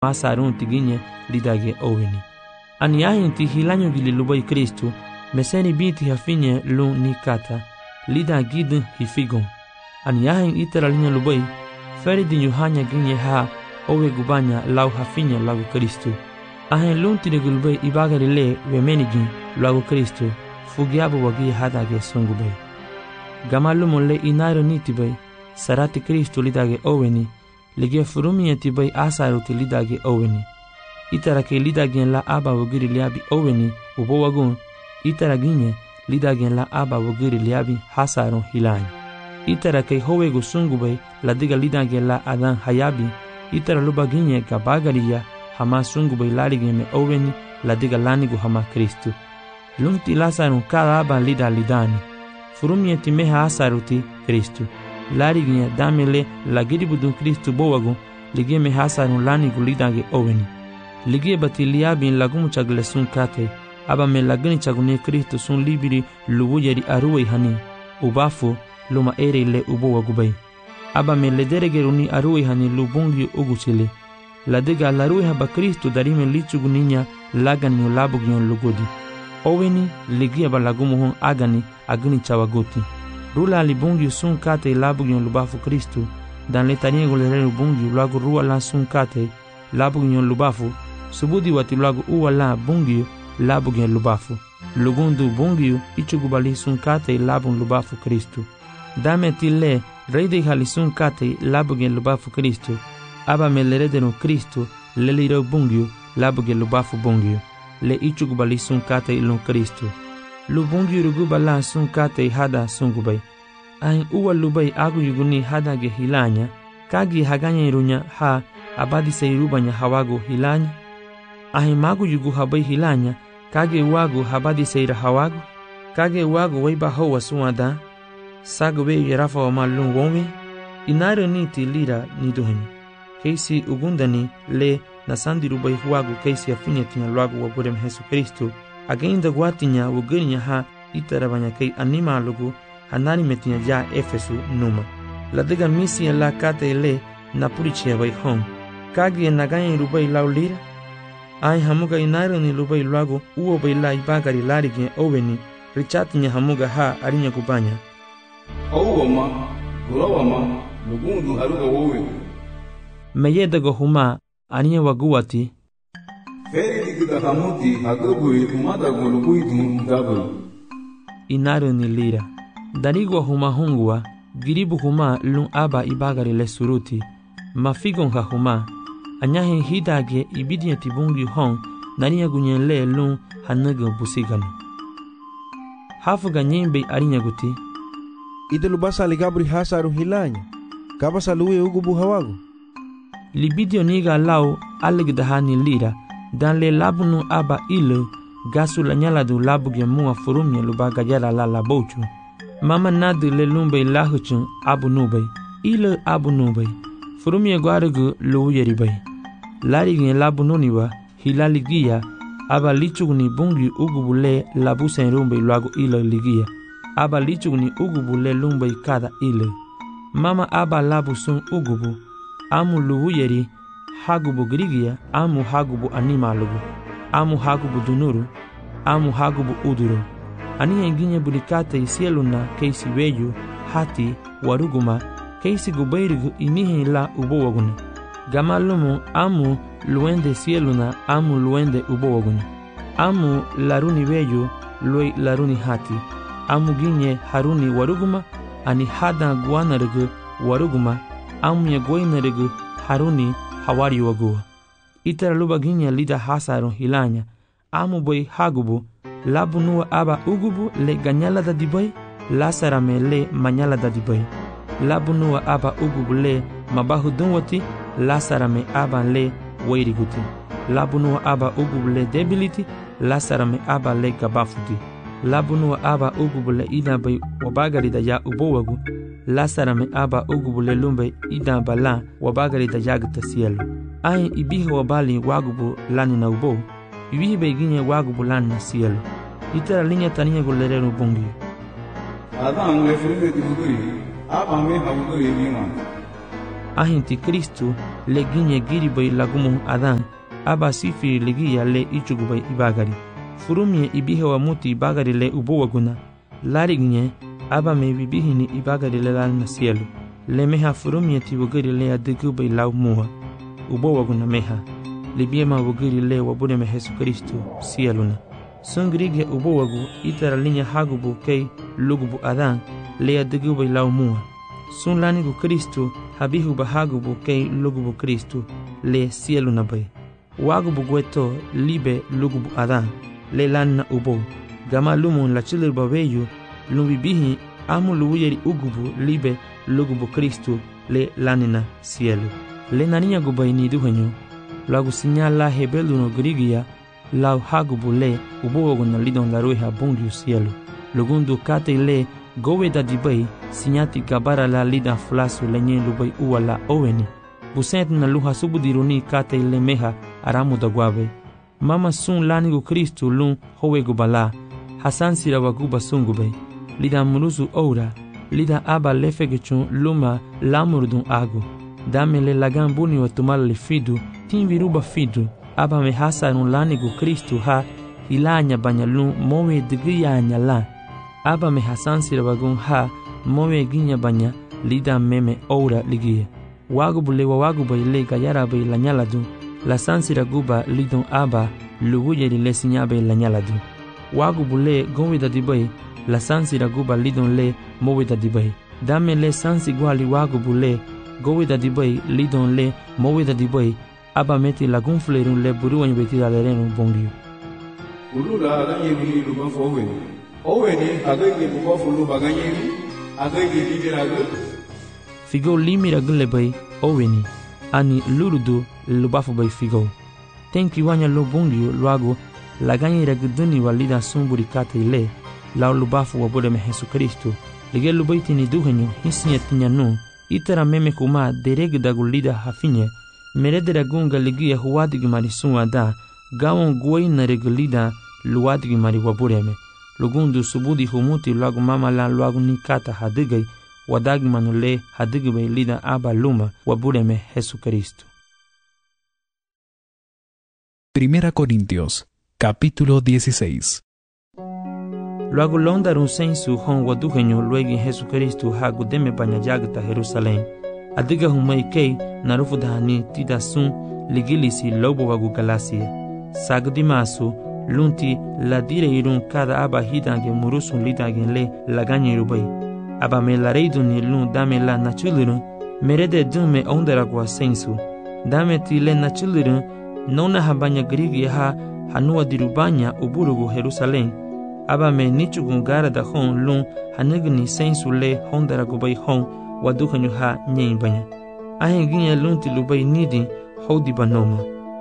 masarun tiginye lidage oweni. Ani ahin ti hilanyo gili lubai Kristu, meseni binti hafinye lun ni kata, lida gidin hifigon. Ani ahin itera linya lubai, feri di nyuhanya ginye ha owe gubanya lau hafinye lagu Kristu. Ahin lun tine gulubai ibagari le wemenigin lagu Kristu, fugiabu wagi hadage sungubai. Gamalumon le inairo nitibai, sarati Kristu lidage oweni, lige furumie tibai asaruti lidage oweni. Itara ke lidagen la aba wogiri liabi oweni ubo wagun, itara ginye lidagen la aba wogiri liabi hasarun hilany. Itara ke howegu sungubai la diga lidagen la adan hayabi, itara luba ginye gabagariya hama sungubai larigen me oweni la diga lanigu hama Kristu. Lunti lasarun kada aba lida lidani, furumie timeha asaruti Kristu. Larigen damele la giribudun Kristu bowagun, lige me hasarun lanigu lidage oweni. Ligie bati liabin lagumu chagle sun kate, aba me lagani chagune Kristo sun libiri lubu yeri aruwe hani, ubafu luma ere le ubo wagubai. Aba me lederegeruni aruwe hani lubungi uguchile. Ladega laruwe haba Kristo darime lichuguninya lagani ulabugyon lugodi. Oweni ligie ba lagumu hon agani chawagoti. Rula libungi sun kate labugyon lubafu Kristo, dan letanie golere lubungi lagu ruwa la sun kate labugyon lubafu, subudi wati lagu uwa la bungiyo labugyen lubafu. Lugundu bungiyo ichugubali sunkate labun lubafu Kristu. Dame tille reide hali sunkate labugyen lubafu Kristu. Aba meleredenu Kristu leliro bungiyo labugyen lubafu bungiyo. Le ichugubali sunkate ilun Kristu. Lubungiyo rugubala sunkate hada sungubai. Ahin uwa lubai agu yuguni hada ge hilanya, kagi haganya irunya ha abadi seirubanya hawagu hilanya. Ahin magu yugu habai hilanya, kage wagu habadi seira hawagu, kage wagu waiba hawa suwada, sagu we yarafa wa malun wonwe, inaro niti lira niduhini. Keisi ugundani le nasandi rubai huwagu keisi afinya tinya luagu wagurem Jesu Kristu, agenda guatinya wugurinya ha itarabanya kei anima lugu, hanani metinya ja Efesu numa. Ladega misi ya la kate le napurichia bai hong, kage naganya rubai lau lira, ai hamuga inairo ni lubai luagu uo bai la ibagari larigin oweni, richatinya hamuga ha arinya gubanya. Owama, gulawama, lugundu aruga wowe. Meyedego huma aniya waguwati. Feri digida hamuti agabui umada gulugui dun gabui. Inairo ni lira. Darigwa huma hungwa, giribu huma lun aba ibagari le suruti, mafigonga huma, anyahin hidage ibidiya tibungi hong, naniya gunyen le lun hanaga busiganu. Hafuga nyembe arinya guti. Idelu basa ligabri hasaru hilanya, kabasa luwe ugubu hawagu. Libidio niga lau aligdahani lira, dan le labunu aba ilu, gasu la nyaladu labuge mua furumye lubaga yala la labochu. Mama nadu le lumbe lahuchun abu nubay, ilu abu nubay, furumye guarugu luwu yeribay. Larigin labu nuniwa, hilaligia, aba lichugni bungi ugubu le labusen rumbe luagu ilu ligia. Aba lichugni ugubu le lumbe kada ilu. Mama aba labu sun ugubu, amu luwu yeri, hagubu grigia, amu hagubu animalugu, amu hagubu dunuru, amu hagubu uduru. Aniya inginye bulikate isieluna keisi weyu, hati, waruguma, keisi gubairigu inihe la ubowaguna. Gamalumu amu luende sieluna, amu luende ubowaguna. Amu laruni weyu, loi laruni hati. Amu ginye haruni waruguma, ani hada guanarigu waruguma, amu ya guainarigu haruni hawari wagua. Itara luba ginye lida hasarun hilanya, amu boy hagubu, labu nuwa aba ugubu le ganyala da dibai, lasarame le manyala da dibai. Labu nuwa aba ugubu le mabahu dunwati, lasarame aba le wairiguti. Labu nuwa aba ugubu le debiliti, lasarame aba le gabafuti. Labu nuwa aba ugubu le idabai wabagari da ya ubowagu, lasarame aba ugubu le lumbe idabala wabagari da yagta sielo. Ayin ibihe wabali wagubu lani na ubo, ibihe beginye wagubu lani na sielo. Itara linya taniya gulerenu bungi. Adam le furime tibuguri, aba me habuguri nima. Ahin ti Kristu le ginye giribay lagumu Adan aba sifiri ligia le ichugubay ibagari furumye ibihewa muti ibagari le ubowaguna larignye aba me bibihini ibagari le lal na cielo le meha furumye ti wogari le adigubay law muha ubowaguna meha libiema wogari le wabune me Jesu Kristo cielo na sungrige ubowagu itara linya hagubu kei lugubu Adan le adigubay law muha sun lanigu Kristo habihu bahagubu kei lugubu Kristo le cielo na bay wagubu gweto libe lugubu Adan le lanna ubo gama lumun la chilir babeyu lumbibihi amu luuyeri ugubu libe lugubu Kristo le lanina cielo le naninya gubay ni duhenyo lagu sinyala hebeluno grigia lau hagubu le ubo na lidon la ruha bundu cielo lugundu kate le goweda dibay sinyati gabara la lida flasu lenye lubay uwala oweni busent na luha subudiruni kate le meha aramu da guabe mama sun lanigu Kristo lun howegu bala hasan sirawaguba sungube lida muruzu oura lida aba lefegechun luma lamurdun agu dame le lagan buni watumal le fidu tin viruba fidu aba me hasarun lanigu Kristo ha hilanya banyalun mowe digiyanya la aba me hasan sirawagun ha mowe ginya banya lida meme oura ligia wagubule wa waguba ile gayara be lanyaladu la sansira guba lidon aba luguyeri le sinyabe lanyaladu wagubule gowida dibay la sansira guba lidon le mowida dibay dame le sansi gwali wagubule gowida dibay lidon le mowida dibay aba meti lagun flerun le buruwan betida lerenu bongiu ulula ganyeri luba foweni oweni agayge buba fulu baganyeri agayge digiragu figo limira gule bay oweni ani lurudu lubafu bay figo tenki wanya lo bongiu luago la ganyera guduni walida sumburi kate ile la lubafu wabode me Jesu Kristo lige lubaiti ni duhenyo hisinya tinyanu itara meme kuma deregda gulida hafinye meredera gunga ligia huwadigi mari suada gawon guai na reglida luwadigi mari wabureme lugundu subudi humuti luago mama la luago nikata hadigai wadagi manule hadigibay lida aba luma wabureme Jesu Kristo. Primera Corintios, capítulo 16. Luego londarun sensu hon waduhenyo luegi Jesu Kristo hagu deme banyajagta Jerusalem. Adiga humay kei narufu dahani tida sun ligilisi lobo wagu Galacia. Sagdi masu lunti la dire irun kada aba hidange murusun lidange le laganye rubay. Aba me la reidu ni lun dame la nachulirun merede dume ondaragwa sensu. Dame ti le nachulirun nona habanya grigi ha hanua dirubanya uburugu Jerusalem. Aba me nichugun gara da hon lun hanigni sensu le hondaragubay hon waduhanyu ha nyen banya. Ahen ginya lunti lubay nidi hodi banoma.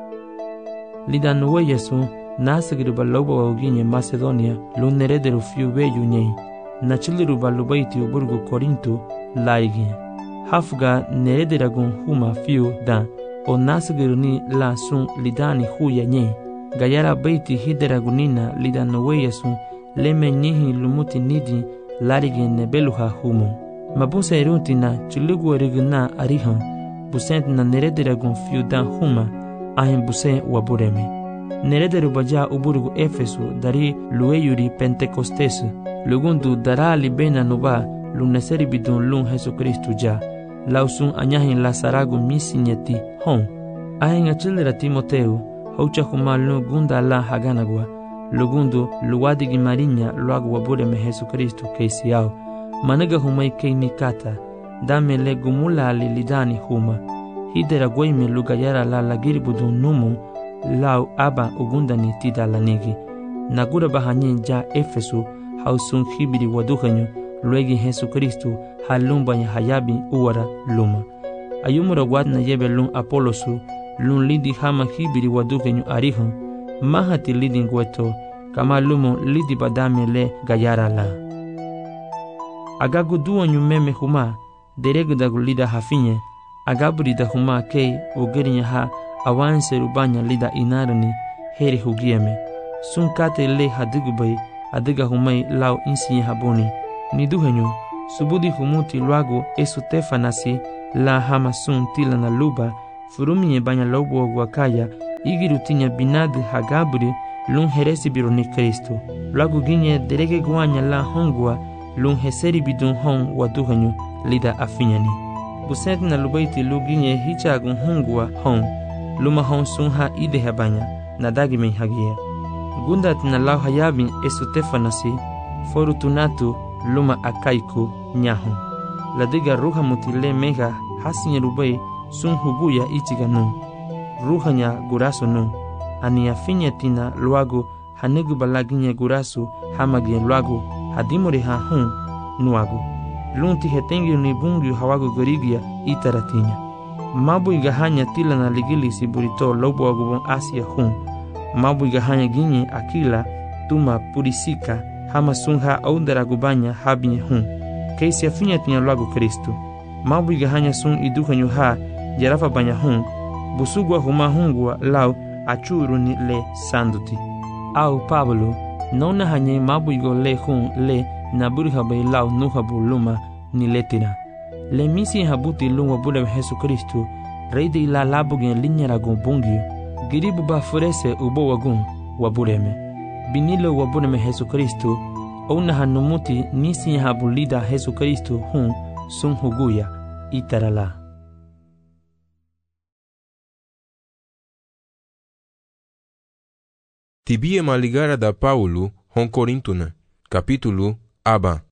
Lida nuwe yesu nasigri baloba wa uginye Macedonia lun nerederu fiu weyu nyen. Nachiliru balubaiti uburgu Korinto laiginya. Hafga nerederagun huma fiu dan o nasigri ni la sun lidani huya nyen. Gayara baiti hideragunina lida nuwe yesu leme nyihi lumuti nidi larigen nebeluha humo. Mabusa erunti na chulugu erigna arihan busent na nerederagun fiu dan huma ahen buse wabureme. Nerederu baja uburgu Efesu dari lueyuri Pentecostes lugundu dara libena nuba luneseri bidun lun Jesu Kristo ja lausun anyahin la saragu misinyeti hon ahen achilera Timoteu haucha huma lun gunda la haganagwa lugundu luwadigi marinya luagu wabureme Jesu Kristo keisiao managa humay kei nikata dame le gumula lidani huma hidera goime lugayara la lagiribudun numu lau aba ugundani tida lanigi nagura bahanyen ja Efesu hausun hibiri waduhanyo luegi Jesu Kristo halumbanya hayabi uwara luma ayumura wadna yebe lun Apolosu lun lidi hama hibiri waduhanyo arihan mahati lidi ngweto kama lumo lidi badame le gayara la agagu duanyu meme huma deregdagu lida hafinye agaburi da huma kei ugerinya ha awanse rubanya lida inarani heri hugieme sun kate le hadigubay adiga humay lau insiye haboni niduhenyo subudi humuti luago esu tefanasi la hama sun tila na luba furumie banya lobo wakaya igiru tinya binad hagabri lun heresi biro ni Kristo. Lagu ginye derege guanya la hongwa lun heseri bidun hong waduhanyu lida afinyani. Buset na lubaiti luginye hichagun hongwa hong luma hong sunha ideha banya nadagi men hagia. Gundat na lau hayabin esutefanasi forutunatu luma akaiku nyahon. Ladiga ruha mutile mega hasinya lubai sun huguya ichiganu. Ruhanya guraso nu. Ani afinya tina luagu hanegu balaginya gurasu hamagia luagu hadimore ha hun nuagu. Lunti hetengi ni bungi hawagu gorigia itaratinya. Mabu igahanya tila na ligili siburito lobo agubon asia hun. Mabu igahanya ginye akila tuma purisika hama sunha aundara gubanya habinye hun. Keisi afinya tina luagu Kristo. Mabu igahanya sun idukanyu ha jarafa banya hun. Busugwa huma hungwa lau achuru ni le sanduti. Au Pablo nona hanye mabu igo le hun le naburi habai lau nuhabu luma ni letira. Le misi habuti luma bule Jesu Kristo rei de ila labu gen linyara gon bungio. Giribu ba furese ubo wagun wabureme. Binilo wabureme Jesu Kristo ona hanumuti nisi habu lida Jesu Kristo hun sun huguya itarala. Tibie maligara da Paulo hon Corintuna, capítulo aba.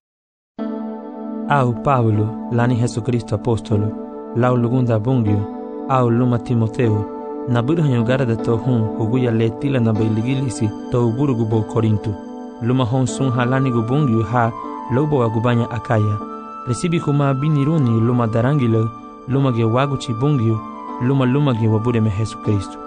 Au Paulo, lani Jesu Kristo apostolo, lau lugunda bungio, au luma Timoteo, na burhanyo garada to hun huguya le tila na bailigilisi to burugu bo Korintu. Luma hon sun halani gu bungio ha lobo agubanya akaya. Resibi kuma biniruni luma darangilo, luma ge waguchi bungio, luma ge wabureme Jesu Kristo.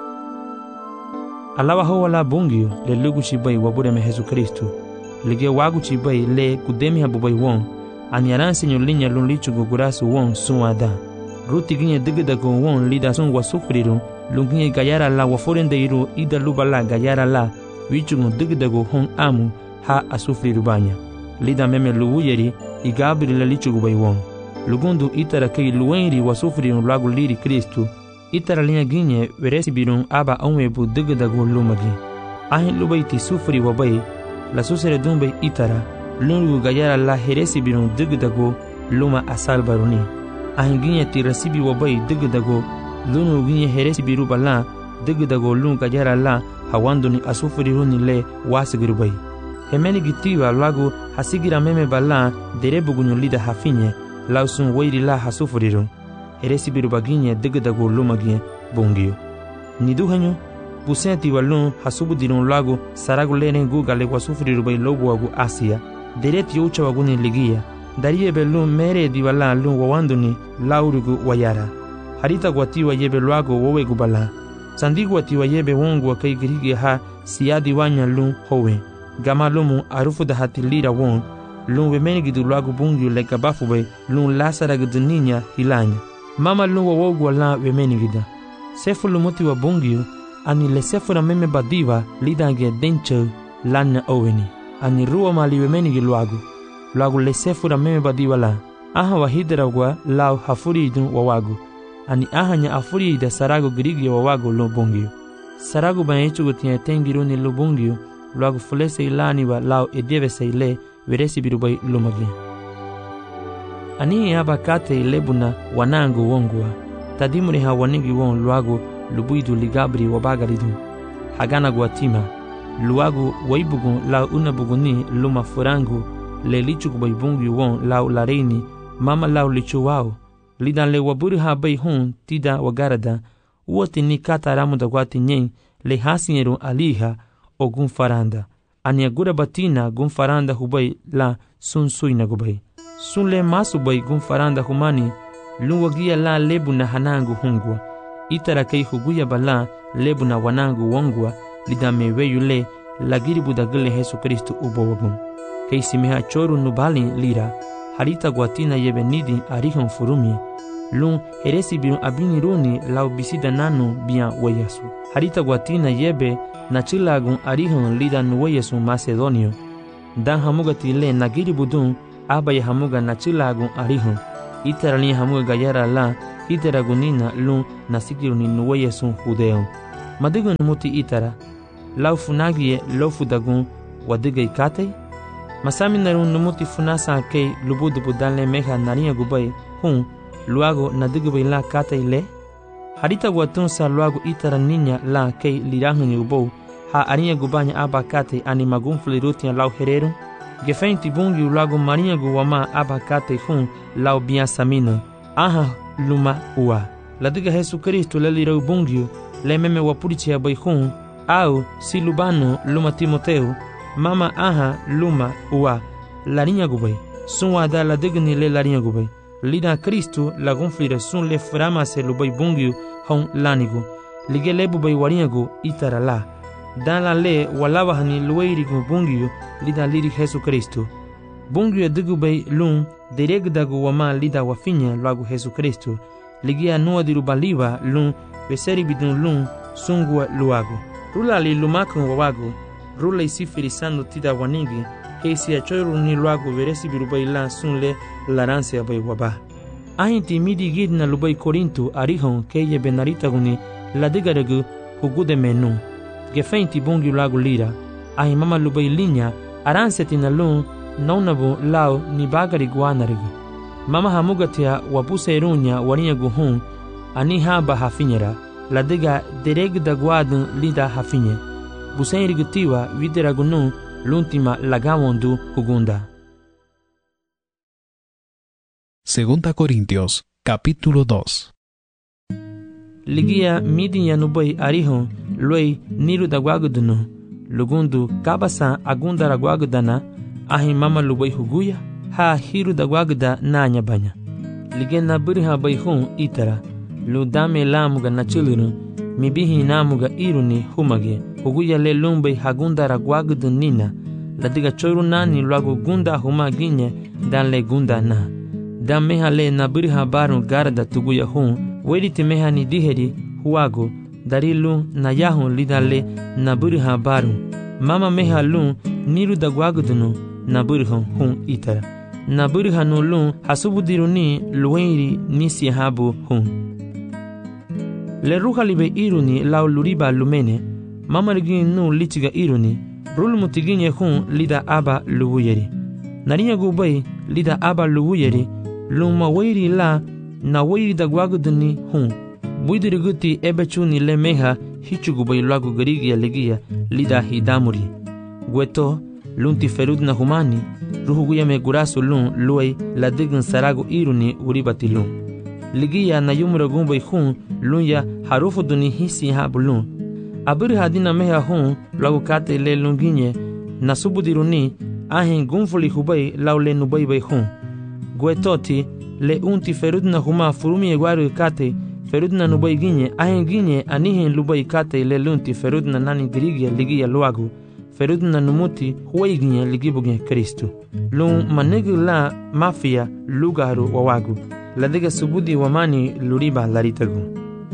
Alawa ho wala bungio le lugu chibai wabureme Jesu Kristo. Lige wagu chibai le kudemi habubai won. Anyaran senyo linya lun lichu gugurasu won suada. Ruti ginye digida go won lida sun wasufriru. Lunginye gayara la waforende iru ida lubala gayara la. Wichu gun digida go hon amu ha asufriru banya. Lida meme luwuyeri igabiri la lichu gubai won. Lugundu itara kei luwenri wasufriru lagu liri Kristo. Itara linha ginye veresi birun aba onwebu digdago lumagi. Ahin lubaiti sufri wabai la susere dumbe itara lungu gayara la heresi birun digdago luma asal baruni. Ahin ginye tirasibi wabai digdago lunu ginye heresi biru bala digdago lungu gayara la hawanduni asufri runi le wasigirubai. Hemeni gitiwa lagu hasigira meme bala derebu gunyo lida hafinye lausun wairi la hasufri run. Heresi biru baginye digdago lumagye bungio. Niduhanyo busenti walun hasubu dirun lagu saragu lenen guga le wasufri rubai lobo wagu Asia. Dereti ucha waguni ligia. Darie belun mere diwala lun wawanduni laurugu wayara. Harita guatiwa yebe luago wowe gubala. Sandigu atiwa yebe wongu wa kai girigi ha siadi wanya lun howe. Gama lumu arufu da hati lira won. Lun wemeni gidu luago bungio le gabafu lun lasara guduninya hilanya. Mama lungo wogu wala wemeni gida. Sefu lumuti wa bungio, ani le sefu na meme badiva lidange denche lana oweni. Ani ruwa mali wemeni giluagu. Luagu le sefu na meme badiva la. Aha wa hidera wa lau hafuri idun wawagu. Ani aha nya afuri ida sarago girigi wawagu lo bungio. Sarago banyechu gutia tengiruni lo bungio. Luagu fulese ilani wa lau edeve se ile veresi birubai lumagi. Ani aba kate ilebuna wanangu wongwa. Tadimuri ha wanigi won luagu lubuidu ligabri wabagaridu. Hagana guatima. Luagu waibugun lau unabuguni luma furangu. Le lichu kubaibungi won lau lareini. Mama lau lichu wao. Lidan le waburi ha bai hun tida wagarada. Uoti ni kata ramu da guati nyen. Le hasinyeru aliha o gunfaranda. Ani agura batina gunfaranda hubai la sun suina gubai. Sunle masu bai gunfaranda humani luwagia la lebu na hanangu hungwa. Itara kei huguya bala lebu na wanangu wongwa lidame weyule lagiri budagile Jesu Kristo ubo wagun. Kei simeha choru nubali lira harita guatina yebe nidi arihon furumi. Lun heresi birun abiniruni lau bisida nanu bian weyasu. Harita guatina yebe na chilagun arihon lida nuweyasu Macedonio. Dan hamugati le nagiri budun aba ya hamuga na chilagun arihon. Itara ni hamuga gayara la itara gunina lun nasikiru ni nuweye sun judeo. Madigu numuti itara, lau funagie lau fudagun wadiga ikate? Masami narun numuti funasa kei lubudu budalne meha naria gubai hun luago nadigu bai la kate le? Harita watun sa luago itara ninya la kei lirahuni ubou ha aria gubanya abakate ani magun flirutia lau herero? Gefein tibungi luago maria guwama abakate hun lau biasamino. Aha luma ua. Ladiga Jesu Kristo le lirau bungiu le meme wapurichia bai hun au si lubano luma Timoteu mama aha luma ua larinha gubai sunwa da la digni le larinha gubai lida Kristo la gonflira sun le frama se lubai bungiu hon lanigu lige le bubai warinhagu itara la dan la le walawa hani lueiri gu bungiu lida liri Jesu Kristo bungiu digu bai lun deregdagu wama lida wafinya lagu Jesu Kristo ligia nua dirubaliwa lun beseri bidun lun sungua luagu rula li lumakun wawagu rula isifirisando tida wanigi keisi achoiru ni luagu veresi birubai la sunle laranse abai waba ahinti midi gidna lubai Korintu arihon keye benarita guni ladigaragu hugude menu gefeinti bungi lagu lira ahi mama lubai linya aranse tina lun naunabu lao ni bagari guanarigu mama hamugatia wapusa irunya warinha guhun ani haba hafinyera ladiga deregda guadun lida hafinye busen irigutiwa wideragunu l'ultima lagamondu hugunda. Segunda Corintios, capítulo 2. Ligia midin yanubai arihon luei niru da guagudunu lugundu kabasa agunda ra guagudana ahi mama lubai huguya ha hiru da guaguda nanya banya ligena buriha baihun itara ludame lamuga nachilunu mibihi namuga iruni humage huguya le lumbai hagunda ra guagudun nina ladiga choru nani luagu gunda humaginye dan le gunda na dan meha le na buriha barun garda tuguya hun wediti meha ni diheri huago darilu na yahun lidale na buriha barun mama meha lun niru da guagudunu na buriha hun itara na buriha no lun hasubudiruni luenri nisi habu hun le ruha libe iruni lau luriba lumene mama rigin nu litiga iruni rul mutiginye hun lida aba luwuyeri narinya gubai lida aba luwuyeri luma weiri la na weiri da guaguduni hun buidiriguti ebechuni le meha hichugubai lagu garigia legia lida hidamuri gueto lunti ferudna humani ruhuguya me gurasu lun luei la digin sarago iruni uribati lun ligia na yumra gumbai hun lunya harufu duni hisi habulun abiri hadina meha hun lagu kate le lunginye na subudiruni ahin gumfuli hubai laule nubai bai hun guetoti le unti ferudna huma furumi egwaru kate ferudna nubai ginye ahin ginye anihin lubai kate le lunti ferudna nani dirigia ligia luagu ferudna numuti huwai ginye ligibuge Kristu lun manigi la mafia lugaru wawagu ladiga subudi wamani luriba laritagu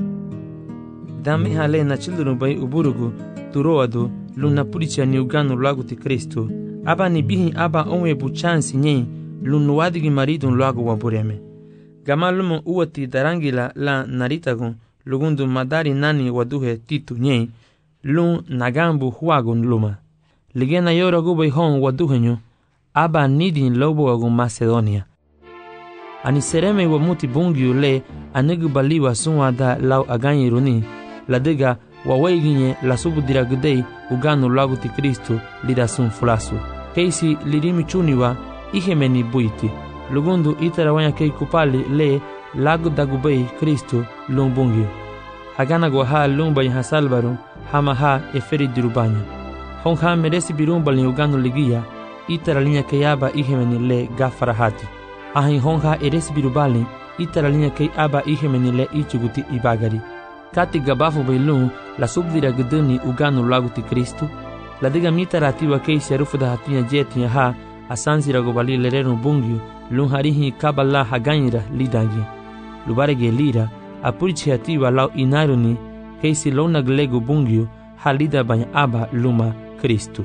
dami hale na children bai uburugu turoadu luna puricha ni uganu lagu ti Kristu aba ni bihi aba onwe buchansi nye lunu wadigi maridun lagu wabureme gama lumo uwati darangila la naritagun lugundu madari nani waduhe titu nye lun nagambu huagun luma ligena yora gubai hon waduhenyo aba nidin lobo agun Macedonia ani sereme wa muti bungiu le anigu baliwa sunwa da lau aganyiruni ladiga wawaiginye la subudira gudei uganu lagu ti Kristu lida sun fulasu keisi lirimi chuniwa ihemeni buiti lugundu itara wanya kei kupali le lagu dagubei Kristu lung bungiu hagana go ha lumbai hasalbaru hama ha eferi dirubanya honha meresi birumbali uganu ligia itara linya keyaba ihemeni le gafarahati ahin honha eresi birubali itara linya kei aba ihemeni le ichuguti ibagari kati gabafu bailun la subdira guduni uganu lagu ti Kristu la diga mitara atiwa kei sharufu da hatunya jetinya ha asansi ragobali lerenu bungiu lun harihi kabala haganyira lidagi lubarege lira apurichi atiwa lau inaruni kei si lona glegu bungiu halida banya aba luma Kristu.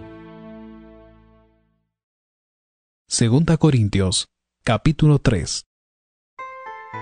Segunda Corintios, capítulo 3.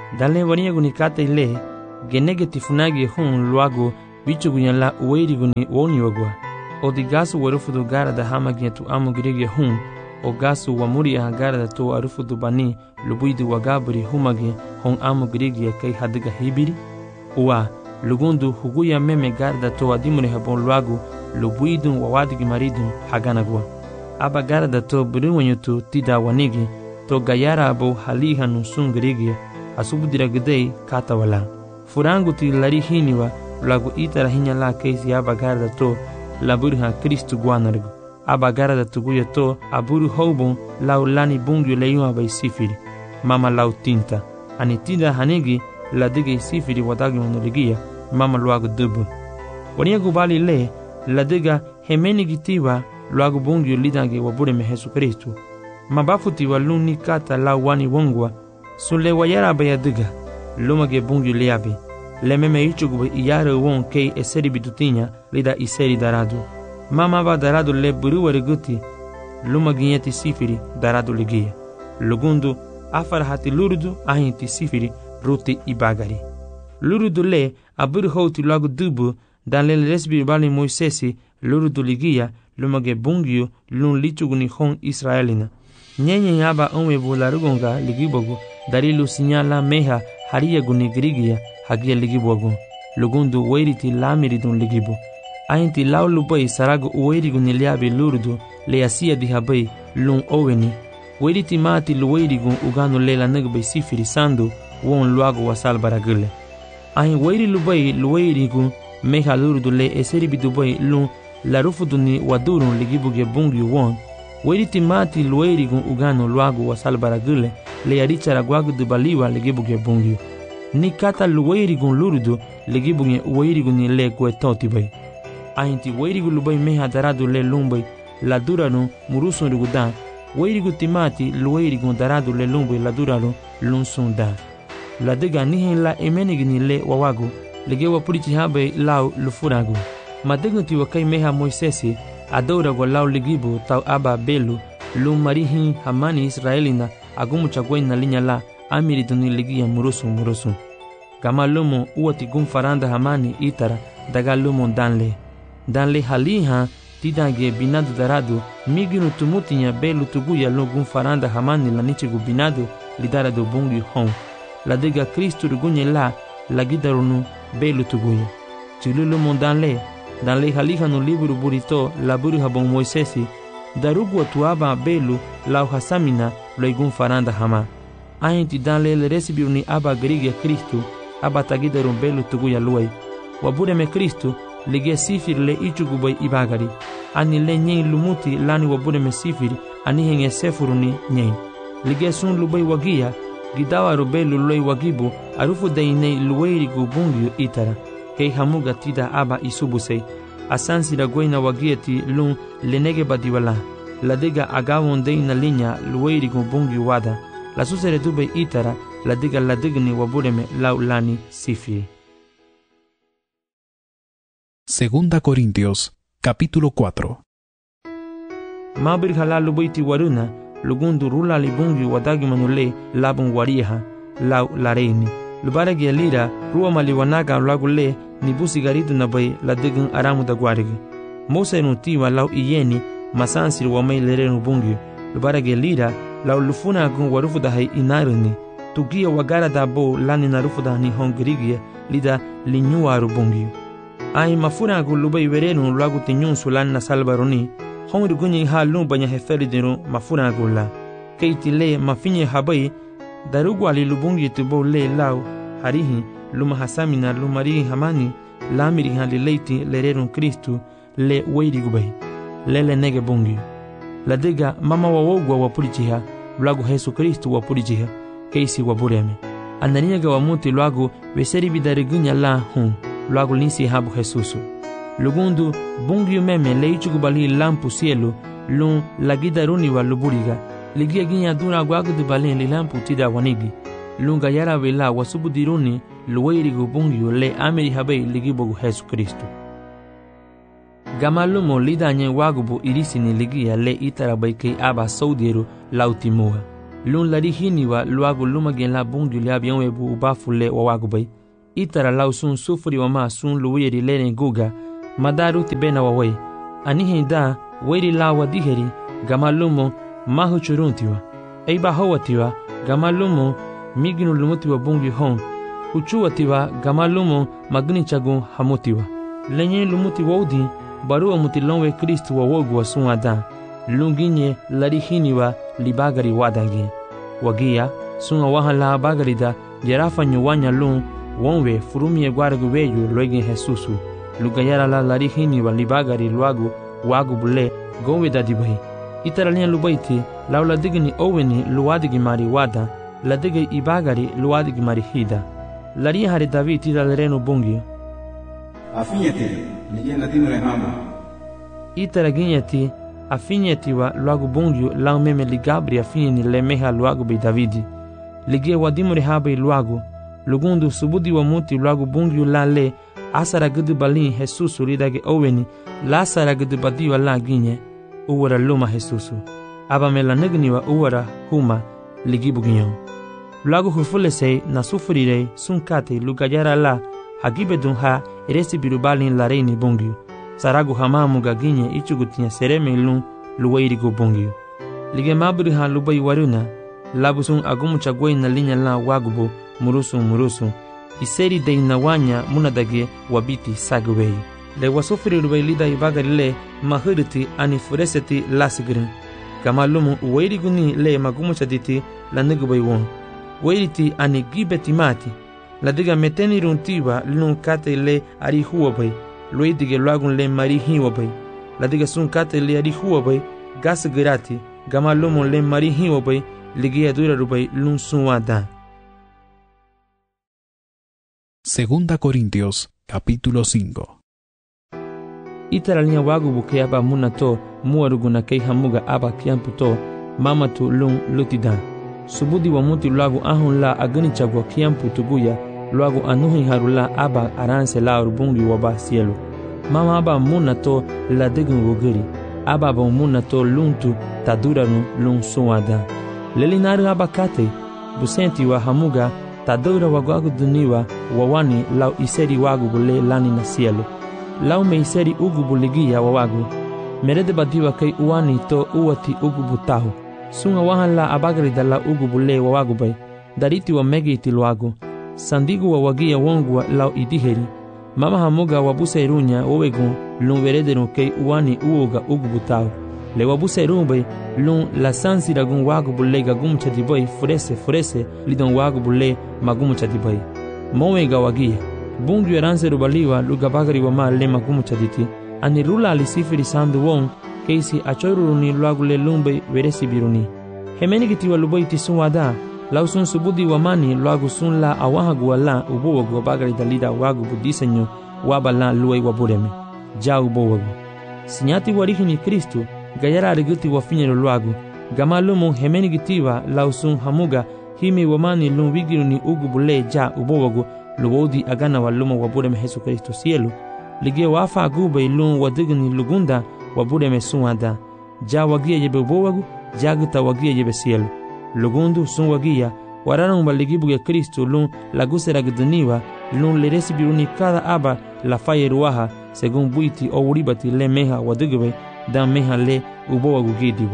Dale waniagu ni kata ile genege tifunagi hun luagu bichu gunyala uweirigu ni woni wagwa. O di gasu warufudu gara da hamagia tu amu girige hun o gasu wamuri aha gara da to arufudu bani lubuidu wagaburi humagi hon amu girige kai hadiga hibiri. Uwa lugundu huguya meme gara da to adimuri habon luagu lubuidu wawadigi maridu haganagwa. Aba gara da to buriwanyutu tida wanigi to gayara abo haliha nusun girige asubudira gidei kata wala. Furangu ti lari hiniwa lagu itara hinya la keisi aba gara da to laburu ha Kristu guanargu. Aba gara da tuguya to aburu houbon lau lani bungyu leyu aba isifiri. Mama lau tinta. Ani tinda hanigi la dige isifiri wadagi monoligia mama luagu dubu. Waniagu bali le la diga hemeni gitiwa luagu bungyu lidange wabure me Jesu Kristu. Mabafuti wa luni kata lau wani wongwa sule wayara aba ya diga lumage bungyu liabi. Lememe ichugu iyare won kei eseri bitutinha lida iseri daradu. Mama va daradu le buruwa riguti luma ginyeti sifiri daradu ligia. Lugundu afar hati lurudu ahinti sifiri ruti ibagari. Lurudu le aburu houti lagu dubu dan le resbi bali Moisesi lurudu ligia lumage bungyu lun lichugu ni hon Israelina. Nyenye yaba onwe bularugonga ligibogu darilu sinyala meha haria guni grigia hagia ligibogu. Lugundu weiriti lamiridun ligibo. Ainti laulu bai saragu uweirigu niliabi lurudu le asia dihabai lun oweni. Weiriti maati luweirigu uganu lela nagbai sifiri sandu won luagu wasal baragule. Ain weiri lubai luweirigu meha lurudu le eseribi dubai lun larufuduni wadurun ligibuge bungyu won. Weiriti maati luweirigu uganu luagu wasal baragule le arichara guagu dubaliwa ligibuge bungyu. Ni kata luweirigu lurudu ligibuge uweirigu ni le guetoti bai. Ainti weirigu lubai meha daradu le lumbai la duranu murusun rugudan. Weirigu timati luweirigu daradu le lumbai la duranu lunsun da. La diga nihin la emenigni le wawagu legewa purichi habe lau lufuragu. Madigu tiwakai meha Moisesi adoragu lau ligibu tau aba belu lum marihin hamani Israelina agumu chagwen na linya la amiriduni ligia murusun. Gama lumo uwati gum faranda hamani itara daga lumo danle haliha tidange binadu daradu miginu tumutinya belu tuguya lugum faranda hamani la nichigu binadu lidaradu bungi hon. La diga Kristu rugunye la gidarunu belu tuguya. Chilulumo danle haliha no liburu burito la buru habon Moisesi darugu atuaba belu la uhasamina loigum faranda hama. Ainti danle le resibiruni aba grigia Kristu aba tagidarun belu tuguya luai. Wabure me Kristu lige sifir le ichugubai ibagari. Ani le nyen lumuti lani wabure me sifir ani henge sefuruni nyen. Lige sun lubai wagia gidawa rubelu loi wagibu arufu deinei luweirigu bungyu itara. Kei hamuga tida aba isubusei. Asansi da goina wagieti lun lenege badiwala. La diga agawon deina linya luweirigu bungyu wada. La susere dube itara la digni wabureme laulani sifiri. Segunda Corintios, capítulo 4. Mabir halalu buiti waruna, lugundu rula libungi wadagi manule labun wariha, lau lareini. Lubaragi alira, ruwa maliwanaga lagule, nibusi garidu na bay la digun aramu da guarigi. Mose nutiwa lau iyeni, masansir wamay lerenu bungi. Lubaragi alira, lau lufuna gun warufu da hai inaruni. Tugia wagara da bo lani narufu da ni hongirigia, lida linyuaru bungi. Ai mafuna gu lubai werenu lagu tinyun sulan na salbaroni hongri gunyi ha lumbanya heferi dinu mafuna gu la keiti le mafinye habai darugu ali lubungi tubo le lau harihi luma hasamina lumari hamani lamiri hali leiti lererun Kristu le weiri gubai lele nege bungi la diga mama wawogwa wapurichiha lagu Jesu Kristu wapurichiha keisi wabureme andaniga wamuti lagu weseri bidarigunya la hun luagu linsi habu Jesusu. Lugundu bungiu meme leichugu bali lampu cielo lun lagidaruni wa luburiga. Ligia ginya dura guagu de balen li lampu tida wanigi. Lunga yara vela wasubudiruni luweirigu bungiu le ameri habei ligibogu Jesu Kristu. Gamalumo lidanye wagubu irisini ligia le itarabai kei aba saudiru lautimua. lun lari hiniwa luagu luma gen la bungi le abion webu ubafule wawagu bay. Itara lau sun sufuri wama sun luwiri lene guga, madaru tibena waway. Anihin da, weri lawa diheri, gama lumo mahu churuntiwa. Eiba hawatiwa, gama lumo miginu lumutiwa bungi hon. Uchuatiwa, gama lumo magni chagun hamutiwa. Lenye lumuti wodi, baru mutilonwe Kristu wawogu wa sun adan. Lunginye lari hiniwa libagari wadangi. Wagia, sun awahan la bagari da, jerafa nyuwanya lun, wonwe furumie guaragu weyu loegen Jesusu. Lugayara la lari hiniwa libagari luagu, wagu bule, gowe dadibahi. Itaralia lubaiti, lau la digni oweni luadigi mari wada, la digi ibagari luadigi mari hida. Lari hari David ida lereno bungi. Afinyete, nijena dimre hama. Itaraginyeti, afinyetiwa luagu bungi lau meme ligabri afinyeni lemeha luagu bei Davidi. Ligie wadimure habe luagu, lugundu subudi wa muti luagu bungi la le, asara gudu balin Jesusu lidage oweni, la asara gudu badiwa la ginye, uwara luma Jesusu. Aba me la negniwa uwara huma ligibu ginyon. Luagu hufulesei na sufurirei sunkate lugayara la, hagibe dunha eresi birubalin la reini bungi. Saragu hamamu gaginye ichugutinya sereme lun luwairigo bungi. Lige mabri ha lubai waruna, labusun agumu chagwei na linya la wagubu murusu. Iseri de inawanya munadage wabiti sagwei. Le wasufiri lubai lida ibagari le mahiriti ani fureseti lasigrin. Kama lumu uwairiguni le magumu chaditi la negubai won. Wairiti ani gibeti mati. La diga meteni runtiwa lun kate le ari huwabai. Lui dige luagun le mari hiwabai. La diga sun kate le ari huwabai. Gas girati. Gama lumu le mari hiwabai. Ligia dura rubai lun sunwada. Segunda Corintios, capítulo 5. Itaralia wagu buke aba munato muaruguna kei hamuga aba kiamputo mamatu lun lutidan. Subudi wa muti luagu ahun la agani chagwa kiampu tuguya luagu anuhin harula aba aranse la urbungi waba cielo. Mama aba munato la degun wogiri. Aba munato luntu taduranu lun suwada. Lelinaru aba kate busenti wa hamuga tadura wagwagu duniwa wawani lau iseri wagu bule lani na cielo. Lau me iseri ugu buligia wawagu. Merede badiwa kei uwani to uwati ugu butahu. Sunga wahan la abagari da la ugu bule wawagu bay. Dariti wa megi itiluagu. Sandigu wa wagia wongwa lau idiheri. Mama hamuga wabusa irunya wawegu lun verederu kei uwani uoga ugu butahu. Le wabusa irubay lun la sansi ragun wagu bule gagum chadibay furese lidon wagu bule magum chadibay. Mowega wagia. Bungi eranse rubaliwa lugabagari wa ma le magumu chaditi. Ani rula alisifiri sandu won keisi achoiruruni luagu le lumbe veresi biruni. Hemeni gitiwa lubai tisun wada. Lausun subudi wa mani luagu sun la awahagu wa la ubowagu wa bagari dalida wagu budisenyo waba la luai wabureme. Ja ubowagu. Sinyati warihini Kristu gayara ariguti wa finyero luagu. Gamalumu hemeni gitiwa lausun hamuga himi wa mani lun wigiruni ugu bule ja ubowagu luwodi agana waluma wabureme Jesu Kristo cielo. Lige wafa agube lun wadigni lugunda wabureme sunwada. Ja wagia yebe ubowagu, jaguta wagia yebe cielo. Lugundu sun wagia, wararan waligibuge Kristo lun lagusera gduniwa, lun leresi biruni kada aba la faye ruaha, segun buiti o uribati le meha wadigwe, dan meha le ubowagu gidiwa.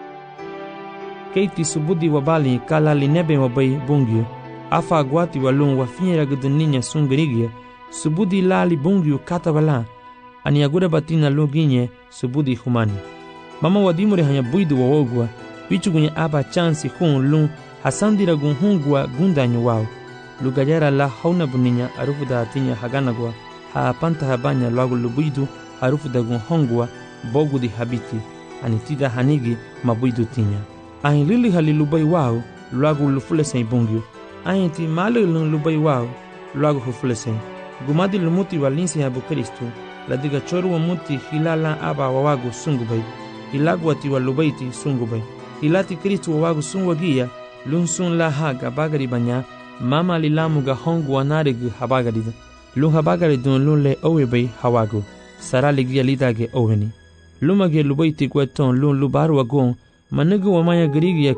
Keiti subudi wabali kala linebe wabai bungyo, afa agwati walun wafinyera gduninya sun gerigia, subudi lali bungyo kata wala, ani agura batina loginye subudi humani. Mama wadimure hanya buidu wawogwa, wichugunye aba chansi hun lun hasandira gun hungwa gundanyo wao. Lugajara la hauna buninya arufu da atinya haganagwa, haapanta habanya luagu lubuidu arufu da gun hongwa bogu di habiti, anitida hanigi mabuidu tinya. Ahin lili halilubai wao, luagu lufulesen bungyo. Ahin ti malilun lubai wao, luagu hufulesen. Gumadi lumuti walinsi habu Kristu, ladiga choru wa muti hilala aba wawagu sungubai. Ilagu ati walubaiti sungubai. Ilati Kristu wawagu sunwagia, lun sun la haga bagari banya, mama lilamu ga hongu wanarigu habagarida. Lun habagaridun lun le owebai hawagu. Sara ligia lidage oweni. Lumage lubaiti gweton lun lubaru wagon, manigu wamaya girigia kei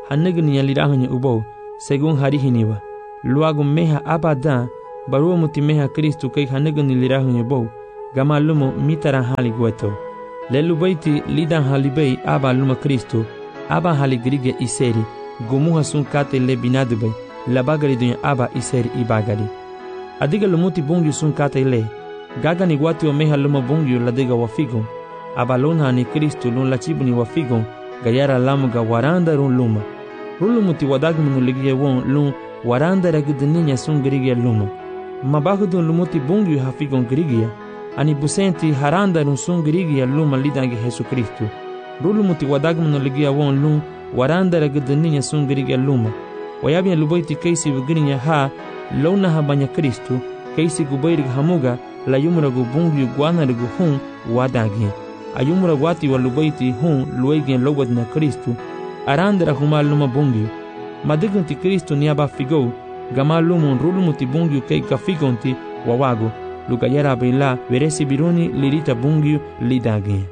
hanegni yalirahnya ubo según harihiniwa luago meha abada baruo mutimeha Kristu kai hanegni lirahnya ubo gama lumo mitaran hali gueto lelu baiti lidan halibei aba luma Kristu aba haligrige iseri gumuha sun kate le binadubei labagari dunya aba iseri ibagari adiga lumuti bungi sun kate le gaga ni wati omeha luma bungi ladega wafigon aba lona ni Kristu lun lachibu ni wafigon gayara lamuga waranda run luma rulumuti wadagmunu ligie won lun waranda ragudninya sun grige luma mabagudun lumuti bungi hafigon grigia ani busenti haranda run sun grigia luma lidangi Yesu Kristu rulumuti wadagmunu ligia won lun waranda ragudninya sun grigia luma wayabia lubaiti kaisi vigrinya ha lona habanya Kristu kaisi gubairig hamuga la yumra gubungi guana rigu hun wadagi ayumra wati wa lubaiti hun luegen lowadna Kristu arandra huma luma bungi madigunti Kristu niaba figo gama lumun rulumuti bungi kei kafigonti wawago lugayara bela veresi biruni lirita bungi lidagi.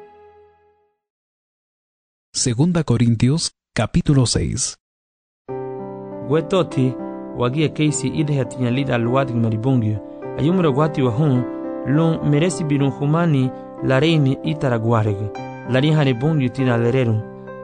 Segunda Corintios capítulo 6. Gwetoti wagia keisi idhatinya lida luwadig maribungi ayumra wati wa hun lun meresi birun humani la reini itaraguareg la rihane bungi tina lererun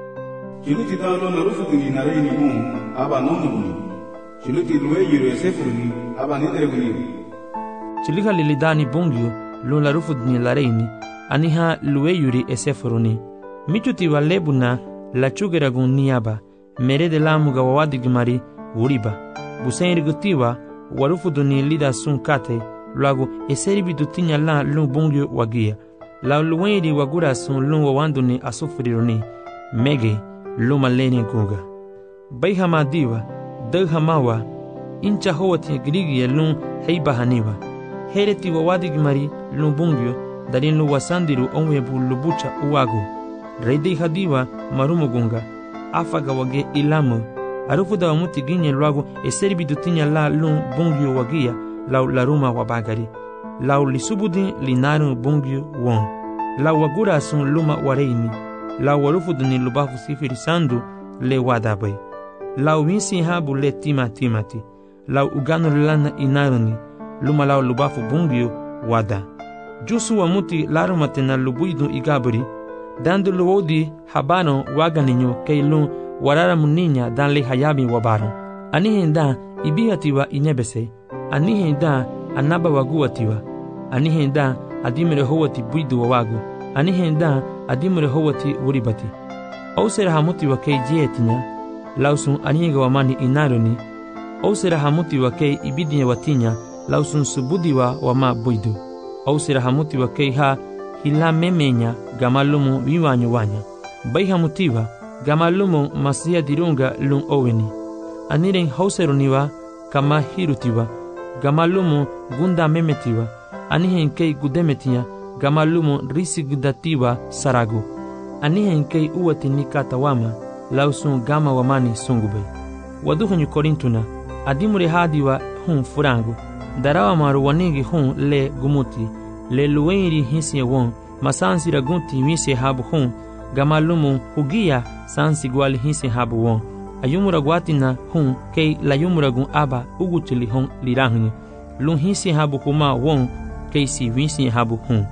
Chiluti dalo na rufugini na reini bun aba nonuguni chiluti luwe yiro esefuruni aba nidreguni chiliha lilidani bungi lun la rufugini la reini aniha luwe yuri esefuruni michuti wa lebuna la chugeragun niaba mere de lamuga wawadig mari wuriba busen rigutiwa warufuduni lida sun kate luago eseribi dutinya la lun bungi wagia la luweni wagura sun lun wawanduni asufriruni mege luma leni guga bayhama diwa daghamawa incha howati grigi lun heibahaniwa hereti wawadig mari lun bungyo darin lu wasandiru onwebu lubucha uwago reidi hadiwa marumugunga afaga wage ilamu arufuda wa muti ginye luago eseribi dutinya la lun bungyo wagia lau laruma wabagari lau lisubudi linaru bungyo won lau wagura sun luma wareini lau warufuduni lubafu sifiri sandu le wadabai lau winsi habu le timati lau uganu lana inaruni luma lau lubafu bungyo wada jusu wa muti larumate na lubuidu igaburi dandu luodi habano waganinyo keilun warara muninya dan le hayabi wabaro anihenda ibihatiwa inebese anihenda anaba waguatiwa anihenda adimere howati buidu wawagu anihenda adimere howati uribati ausera hamuti wa kei jietinya lausun aniga wamani inaruni ausera hamuti wa kei ibidinya watinya lausun subudiwa wama buidu ausera hamuti wa kei ha hila memenya gamalumu viwanyo wanya bai hamutiwa gamalumu masia dirunga lun oweni aniren hauseruniwa kama hirutiwa gamalumu gunda memetiwa anihen kei gudemetiya gamalumu risigdatiwa saragu anihen kei uwati nikata wama lausun gama wamani sungubei waduhanyu korintuna adimure hadiwa hun furangu darawa maru wanigi hun le gumuti le luweiri hinsi won masansi ragunti wisi habu hun gamalumu hugia sansi gwali hinsi habu won ayumura gwatina hun kei layumura gun aba uguchili hun lirahni lun hinsi habu huma won kei si winsi habu hun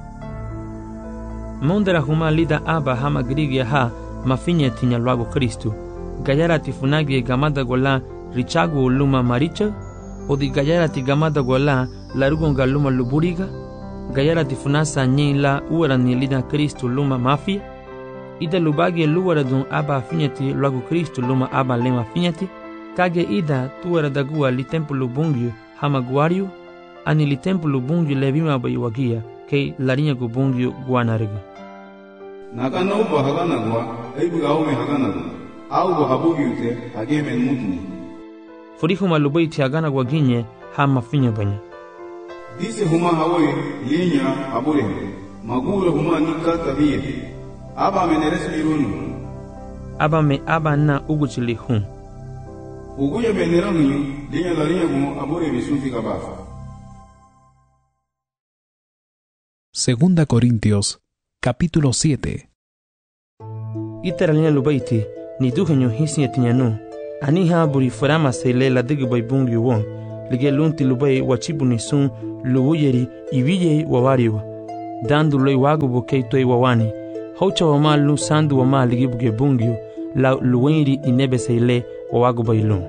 mondera huma lida aba hama grigia ha mafinye tinya luago Kristu gayara tifunagi gamada gola richagu luma maricha odi gayara ti gamada gola larugonga luma luburiga gayara tifunasa nyila uwarani lida Kristu luma mafia ida lubagi luwara dun aba finyati luago Kristu luma aba lema finyati kage ida tuwara dagua li templu bungyu hama guariu ani li templu bungyu levima bayiwagia kei larinya gu bungyu guanariga nakana uba hagana gwa aibuga ome hagana gwa au habugi ute hageme mutni furihuma lubaiti hagana gwa ginye hama finya banya dise huma hawoye linya abure magura huma nikata biye aba meneres birunu aba me aba na uguchili hun uguye beneranyu linya larinya gu abure bisunti kabafa. Segunda Corintios capítulo 7. Iteralina lubaiti ni duhenyo hisi etinyanu. Aniha buri farama sele la digi bay bungi won. Lige lunti lubay wachibuni sun lubuyeri ibiye wawariwa. Dandu loy wagu bukei toi wawani. Haucha wama lu sandu wama ligi buge bungio la luwenri inebe sele wawagu bay lun.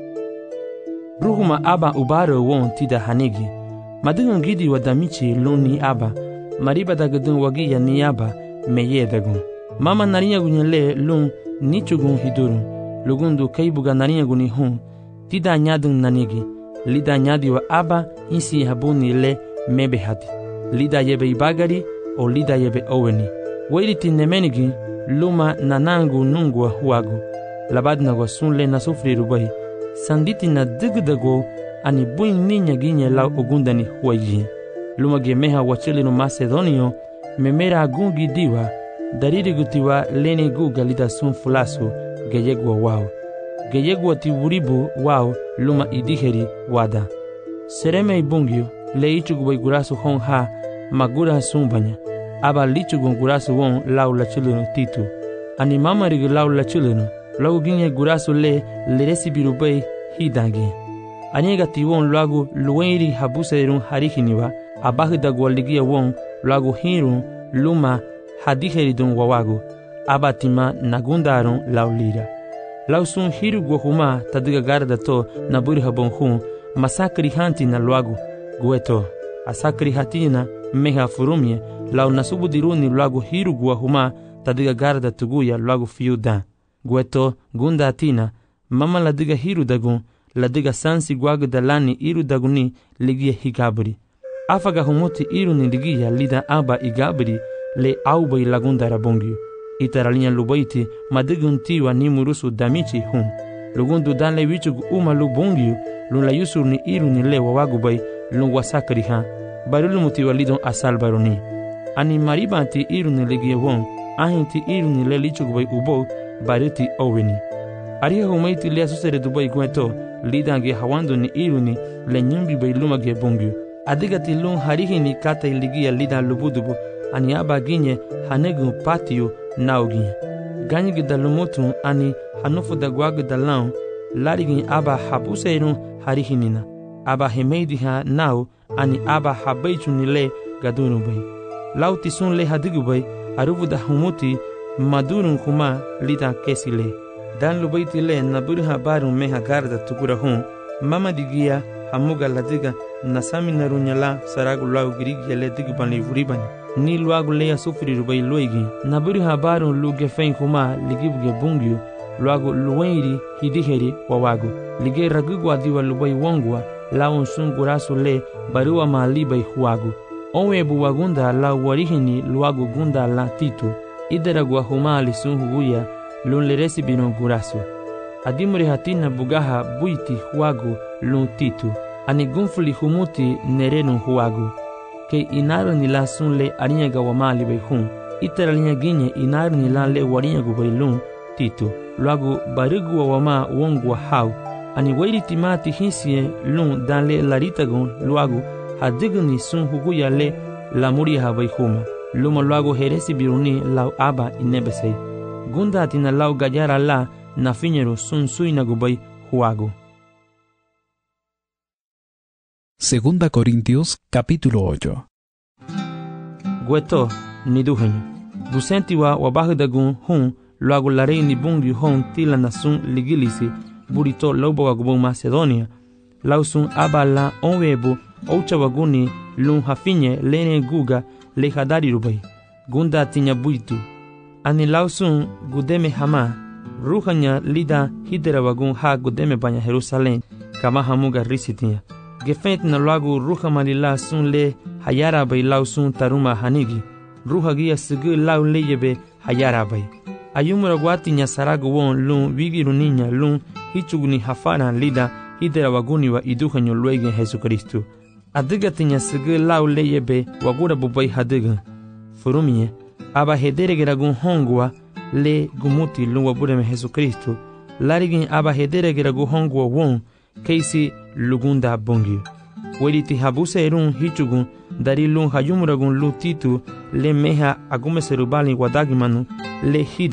Ruhuma aba ubaro won tida hanigi. Madungun gidi wadamichi lun ni aba. Mariba dagadun wagiya ni aba meye dagun. Mama nariya gunyele lun nichugun hidurun. Lugundu kaibuga nariya guni hun. Tida nyadun nanigi. Lida nyadi wa aba insi habuni le mebe hati. Lida yebe ibagari o lida yebe oweni. Wairiti nemenigi luma nanangu nungwa huagu. Labadna wa sunle na sufri rubai. Sanditi na digdago ani buin ninya ginye lau ogundani huayi. Luma gemeha wachilinu Macedonio memera gungi diwa. Dariri gutiwa lene guga lida sun fulasu geyegwa wao. Geyegwa ti wuribu wao luma idiheri wada. Sereme ibungio le ichugu gurasu hon ha magura sumbanya. Aba lichugu gurasu won lau la chilinu titu. Ani mama rigi lau la chilinu. Lau ginye gurasu le leresi birubei hidangi. Aniega ti won lagu luenri habuserun harihiniwa. Abahida gwaligia won lagu hirun luma hadiheridun wawagu. Abatima nagundarun laulira. Lausun hiru guahuma tadiga garda to na buri habon hun masakri hanti na luagu gueto. Asakri hatina meha furumye lau nasubu diruni luagu hiru guahuma tadiga garda tuguya luagu fiuda. Gueto gunda atina mama ladiga hiru dagun ladiga sansi guagu dalani iru daguni ligia higabri. Afaga humuti iru ni ligia lida aba igabri le aubai lagunda rabongyu. Itaralinha lubaiti madigun tiwa ni murusu damichi hun. Lugundu danle wichugu uma lubungyu lun la yusur ni iru ni le wawagubai lun wasakri ha. Barulu mutiwa lidon asal baroni. Ani mariba ti iru ni ligie won. Ahin ti iru ni le lichugubai ubo baruti oweni. Aria humaiti le asusere dubai gueto lidange hawando ni iru ni le nyumbi bai luma ge bungyu. Adigati lun harihi ni kata iligia lidan lubudubu. Ani aba ginye hanegu patio naugi. Ganyi dalumutu ani hanufu da guagu dalau larigin aba habuseirun harihinina. Aba hemeidi ha nau ani aba habeichu nile gadunu bai. Lauti sun le hadigu bai arubu da humuti madurun kuma lida kesi le. Dan lubaiti le naburu habarun meha garda tukura hun. Mama digia hamuga ladiga nasami narunyala saragu lau girigi le digban le vuribani. Ni luagu leya sufri rubai luigi. Naburi habaru luge fein kuma ligibuge bungyu. Luagu luenri hidiheri wawagu. Lige ragugwa diwa lubai wongwa. Laun sun gurasu le barua malibai huagu. Onwe buwagunda la warihini luagu gunda la titu. Ideragwa huma li sun huguya lun leresi binon gurasu. Adimuri hatina bugaha buiti huagu lun titu. Ani gunfuli humuti nerenu huagu. Ke inaru ni la sun le ariñaga wamali bai hun. Itera liña ginye inaru ni la le wariñagu bai lun titu. Luagu barigu wa wama wongwa hau. Ani wairi timati hinsie lun dan le laritagun luagu hadigu ni sun huguya le la muriha bai huma. Luma luagu heresi biruni lau aba inebesei. Gunda atina lau gayara la na fiñeru sun suinagu bai huagu. Segunda Corintios, capítulo 8. Gueto, ni duhenyo. Busenti wa wabahudagun hun, luagu larei ni bungi hon tila nasun ligilisi, burito lobo wagubun Macedonia. Lausun abala onwebu, oucha waguni, lun hafinye, lene guga, le hadari rubai. Gunda tinya buitu. Ani lausun gudeme hama, ruhanya lida hidera wagun ha gudeme banya Jerusalem, kama hamuga risitinya. Gefent na luagu ruha malila sun le hayara bai lau sun taruma hanigi. Ruha gia sigu lau leyebe hayara bai. Ayumura guati nya saragu won lun wigiru niña lun hichuguni hafana lida hidera waguni wa iduhanyo luegen Jesucristo. Adiga tinya sigu lau leyebe wagura bubai hadiga. Furumie, aba hedere geragun hongwa le gumuti lun wabureme Jesucristo. Larigin aba hedere geragun hongwa won keisi lugunda bongyu. Weriti habuse erun hichugun dari lun hayumuragun lu titu le meha agume serubali wadagimanu le hida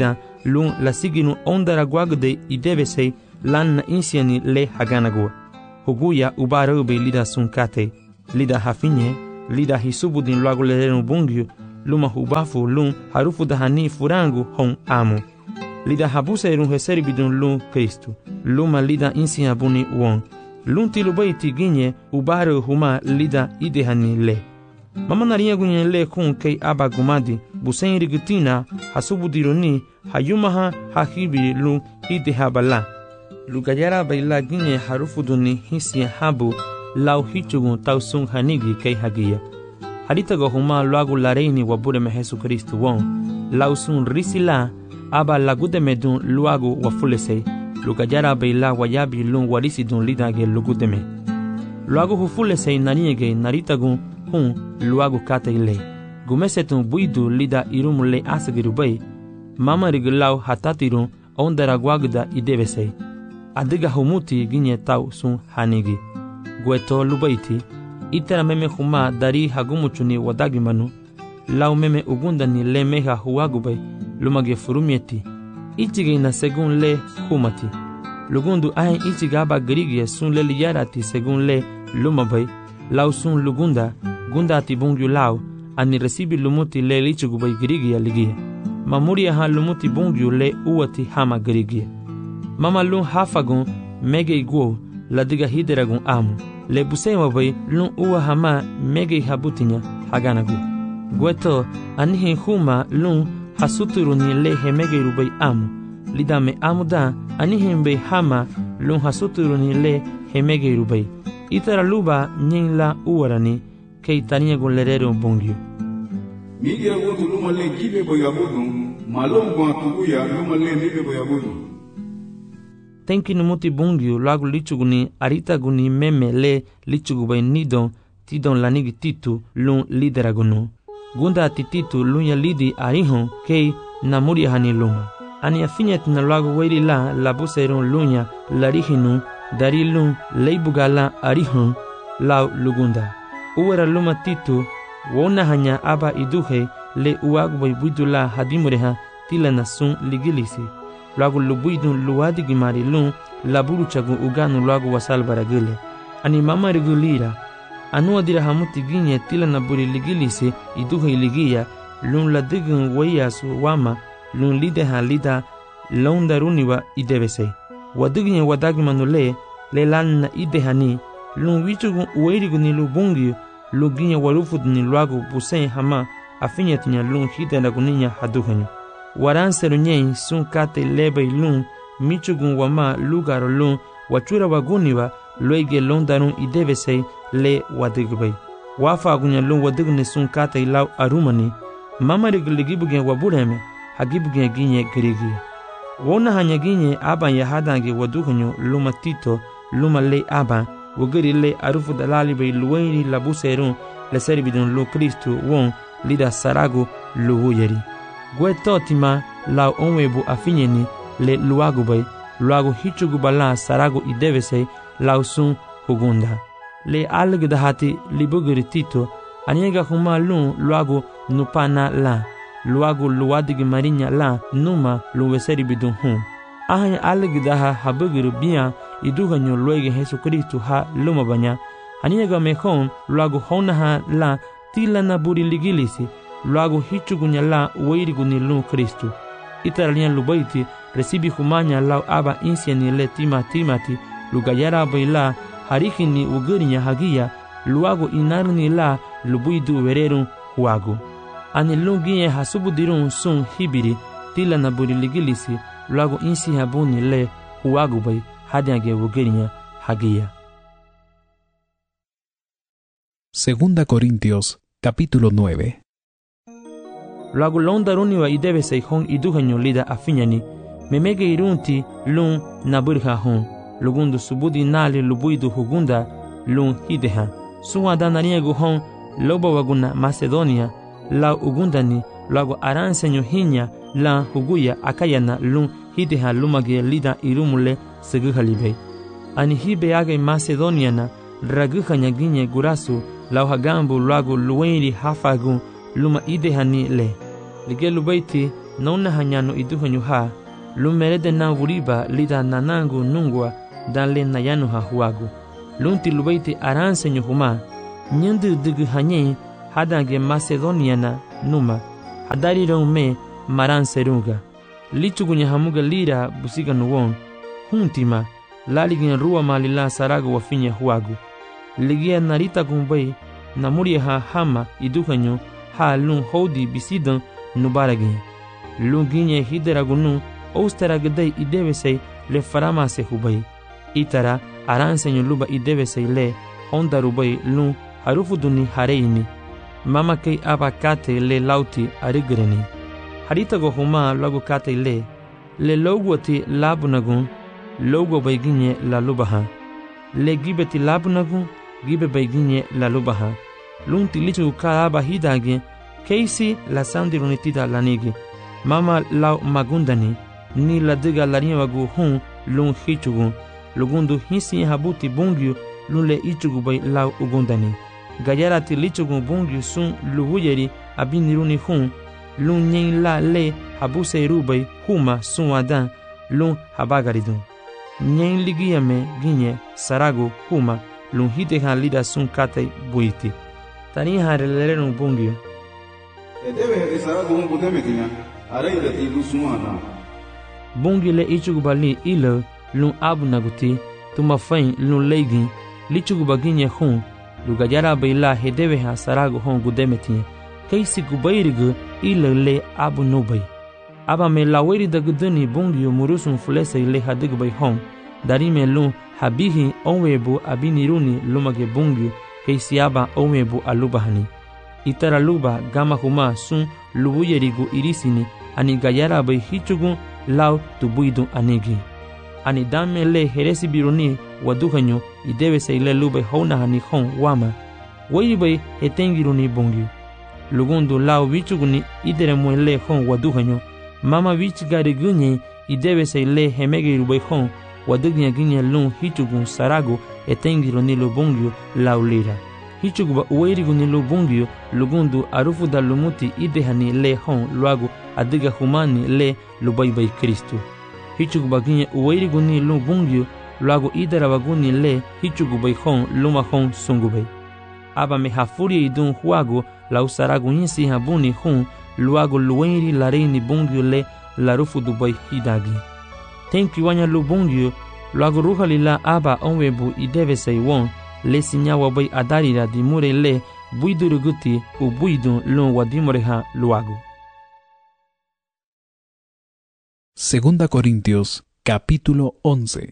lun la siginu ondara guagde idevesei lan na insiani le haganagua. Huguya ubarube lida sunkate, lida hafinye, lida hisubudin luagu lerenu bungyu, luma hubafu lun harufu dahani furangu hon amo. Lida habuse erun heseribidun lun Kristu, luma lida insia buni won. Lun tilubaiti ginye ubaru huma lida idehani le. Mama naria gunye le kun kei aba gumadi, busen rigutina, hasubudironi, hayumaha hahibi lun idehabala. Lugayara baila ginye harufu duni hisia habu, lau hichugun tausun hanigi kei hagia. Haritago huma luagu lareini wabureme Jesu Kristu won, lausun risila, aba lagudeme dun luagu wafulesei, lugayara baila wayabi lun warisidun lidage lugudeme. Luagu hufulesei naniege naritagun hun luagu kate ile. Gumesetun buidu lida irumule asagirubay, mama rigilau hatatirun ondara guagda idevesei. Adiga humuti ginye tau sun hanigi. Gueto lubaiti, itera meme huma dari hagumuchuni wadagimanu, lau meme ugundani le meha huagubay, lumage furumieti. Ichige na segun le humati. Lugundu ahen ichigaba grigie sun le liyarati segun le lumabay, lau sun lugunda, gunda ati bungyu lau, ani resibi lumuti le lichugubay grigie ligie. Mamuria ha lumuti bungyu le uati hama grigie. Mama lun hafagun mege iguo la diga hideragun amu. Le busema bay lun uwa hama mege habutinya haganagu. Gueto anihin huma lun hasuturuni le hemege rubay amu. Lidame amuda anihin bay hama lun hasuturuni le hemege rubay. Itara luba nyin la uwarani kei tania gun lerero bungyu. Migira gotu luma le gibe boyabudu, malom gwa tuguya luma le nibe boyabudu. Tenki numuti bungyu lagu lichuguni arita guni meme le lichugubay nidon tidon lanigi titu lun lideragunu. Gunda tititu lunya lidi arihon kei namuri hani luma. Ani afinyet na lagu weiri la labuserun lunya larihinu dari lun leibugala arihon lau lugunda. Uwera luma titu wona hanya aba iduhe le uagubay buidula hadimureha tilana sun ligilisi. Luagu lubuidun luadi gimari lun laburu chagu uganu luagu wasal baragile. Ani mama regulira. Anu adira hamuti ginye tila na buri ligilisi iduhe iligia lun ladigun wayasu wama lun lideha lida laundaruniwa idevese. Wadiginye wadagimanu le lan na idehani lun wichugun uweiriguni lubungi luginye warufudni luagu busen hama afinyetinya lun hidenaguninya haduhenyu. Waranseru nyei sun kate lebay lun michugun wama lugaro lun wachura waguniwa loige londarun idevesei le wadigbay. Wafa agunya lun wadigne sun kate lau arumani mama rigibugen wabureme hagibugen ginye girigi. Wona hanya ginye aban yahadange waduhenyu luma tito luma le aban wugiri le arufu dalalibay luwaini labuserun le seribidun lu Kristu won lida saragu luwuyeri. Guetotima lau onwebu afinyeni le luagubay, luagu hichugubala saragu idevesei lau sun hugunda. Le algdahati libugiri tito, aniega huma lun luagu nupana la, luagu luadigi marinya la numa luweseri bidun hun. Ahanya algdaha habugiri biya iduganyo luege Jesu Kristu ha lumabanya, aniega mehon luagu honaha la tila na buri ligilisi, luagu hichugunya la weiriguni lun Kristu. Itaralian lubaiti resibi humanya lau aba insiani le timati lugayara baila harikini ugurinya hagia luagu inarni la lubuidu wererun huagu. Ani lungiye hasubudirun sun hibiri tila na buri ligilisi luagu insi habuni le huagu bay hadiage ugurinya hagia. Segunda Corintios, capítulo 9. Luagu londaruni wa idevesei hon iduhanyo lida afinyani, memege irunti lun naburha hon, lugundu subudi nali lubuidu hugunda lun hideha. Suwa danariegu hon loba waguna Macedonia, la ugundani luagu aransenyo hinya la huguya akayana lun hideha lumage lida irumule seguhalibei. Ani hibe age Macedoniana raguhanya ginye gurasu lau hagambu luagu luwenri hafagu luma idehani le. Ligelu baiti nauna hanyano iduhanyu ha, lun merede na wuriba lida nanangu nungwa dan le nayanu ha huagu. Lun tilubaiti aransenyu huma, nyandu dugu hanye hadange Macedoniana numa, hadari me maran serunga. Lichugunya hamuga lira busiga nuwon, huntima, laligin ruwa malila sarago wafinya huagu. Ligia narita gumbay, namuria ha hama iduhanyu ha lun hodi bisidan nubaragin. Lun ginye hideragunu, ousteragadei idevesei le faramase hubay. Itara aransenyu luba idevesei le honda rubay lun harufuduni hareini. Mama kei aba kate le lauti arigreni. Haritago huma lagu kate le logwati labunagun, logo baiginye la lubaha. Le gibeti labunagun, gibe baiginye la lubaha. Lunti lichu ka aba hidage, keisi la sandirunitida lanigi. Mama lau magundani, ni la diga lariwagu hun lun hichugu. Lugundu hisi habuti bungyu lun le ichugu bai lau ugundani. Gayarati lichugu bungyu sun luhuyeri abiniruni hun, lun nyen la le habuse rubai huma sun wadan lun habagaridun. Nyen ligiyame ginye sarago huma lun hitehan lida sun katay buiti. Tani harelerun bungyu. Edebe hede sarago hun gudemekinya, araida ti lusumana. Bungyu le ichugu bali ilo lun abu naguti, tumafain lun leigin, lichugu baginye hun, lugajara baila hedebe ha sarago hun gudemetinye. Keisi gubairigu ilo le abu nubay. Aba me laweri da guduni bungyu murusun fulese le hadigubay hon, darime lun habihi onwebu abiniruni lumage bungyu, keisi aba onwebu alubahani. Itara luba gama huma sun lubuyerigu irisini, ani gayara bay hichugun lau tubuidun anigi. Ani dame le heresi biruni waduhanyo idebe se ile lubay honahani hon wama, wairi bay hetengiruni bungyu. Lugundu lau vichuguni idere muele hon waduhanyo, mama vichigari gunye idebe se le hemege rubay hon wadugnya ginye lun hichugun sarago etengiruni lubungyu lau lira. Hichuguba uwairiguni lubungyu lugundu arufu da lumuti idehani le hon luagu adiga humani le lubaybay Kristu. Hichuguba ginye uwairiguni lubungyu luagu idera waguni le hichugubay hon luma hon sungubay. Aba me hafuria idun huagu lau saragu insi habuni hun luagu luwenri lareini bungyu le larufu dubay hidagi. Tenki wanya lubungyu luagu ruhalila aba onwebu ideve seiwon le sinyawa bay adarira dimure le buiduruguti u buidun lun wadimureha luagu. Segunda Corintios, capítulo 11.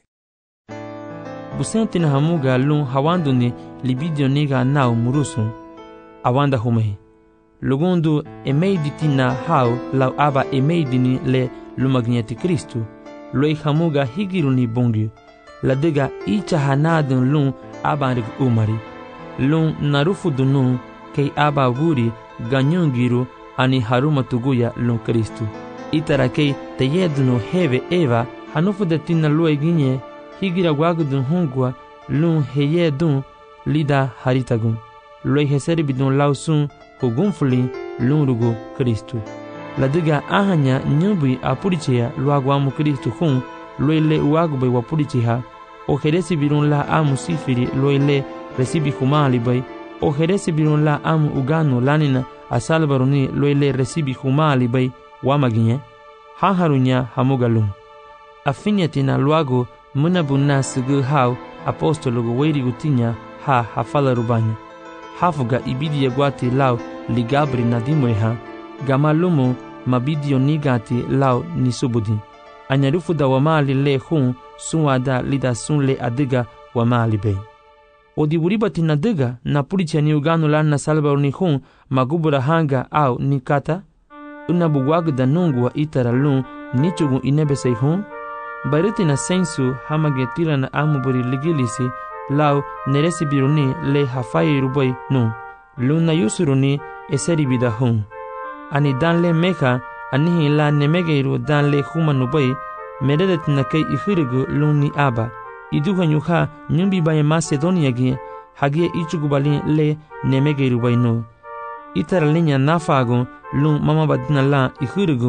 Busentina hamuga lun hawanduni libidio niga nau murusun awanda humehi. Lugundu emeiditina hau lau aba emeidini le lumagneti Kristu. Loi hamuga higiruni bungyu. Ladiga icha hanadun lun abanrig umari. Lun narufudunun kei aba wuri ganyungiru ani haruma tuguya lun Kristu. Itara kei teyedunu heve eva hanufudetina lue ginye higira wagudun hungwa lun heyedun lida haritagun. Loi heseribidun lausun hugunfuli lun rugu Kristu. Ladiga ahanya nyubi apurichea luaguamu Kristu hun loi le uagubay wapuricheha. O heresi birun la amu sifiri loi le resibi humali bay. O heresi birun la amu ugano lanina asalbaruni loi le resibi humali bay wamaginye. Hanharunya hamugalum. Afinyatina luago munabuna sigu hau apostologo weirigutinya ha hafala rubanya. Hafuga ibidi yagwati lau ligabri nadimureha. Gamalumu mabidio nigati lau nisubudi. Anyarufu da wamali le hun sunwada lida sunle adiga wamali bay. Odiburibati nadiga na pulicha ni ugano lan na salbaruni hun magubura hanga au nikata. Unabuwagda nungu wa itara lun nichugu inebesei hun. Bariti na sensu hamagetila na amuburi ligilisi lau neresi biruni le hafai rubai nun. Lun na yusuruni eseri bida hun. Ani dan le meka anihi la nemegeiru dan le humanubai meredet na kei ihirigu lun ni aba. Iduha nyuha nyumbi baye Macedonia gi hagie ichugubali le nemegeiru bai nu. Itara linya nafagu lun mama badina la ihirigu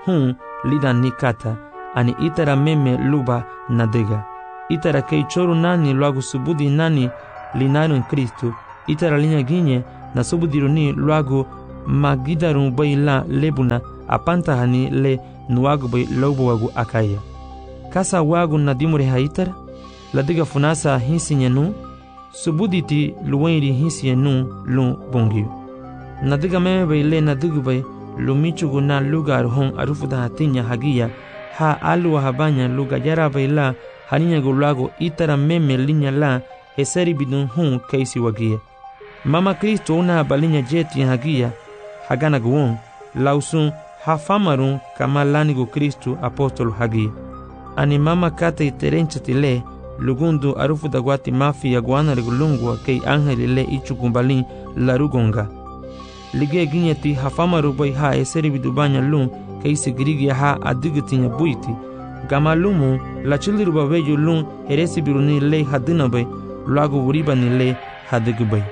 lida nikata, ani itara meme luba nadega. Itara kei choru nani luagu subudi nani linaru in Kristu, itara linha ginye na subudiruni luagu magidarun bai la lebuna apanta hani le nuagu bai lobo wagu akaya. Kasa wagu nadimure haitara, ladiga funasa hinsinyenu, subuditi luwenri hinsinyenu lu bongiu. Nadiga meme bai le nadigu bai lumichugu na lugar hon arufuda hatinya hagia, ha alu habanya luga yara bai la haninya gulago itara meme linya la eseri bidun keisi wagia. Mama Kristo una balinya jeti hagia hagana guon lausun hafamarun kama lanigo Kristo apostolo hagia. Ani mama kate terenchati lugundu arufu dagwati mafi ya guana regulungwa kei angeli le ichukumbalin larugonga. Lige ginyeti hafamaru bai ha eseri bidubanya lun kei sigirigia ha adigitinya buiti. Gama lumu la chiliru babeju lun heresi biruni le hadina bai luagu uribani le hadigu bai.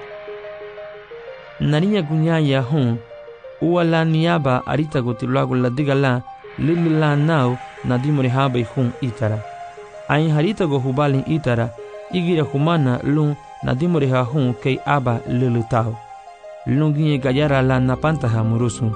Narinya gunyaya uwala niaba arita goti luagu ladiga la lilila nao nadimuri habai itara. Ain harita go hubalin itara igira humana lun nadimuri ha kei aba lilutao. Lun ginye gayara la napantaha murusu.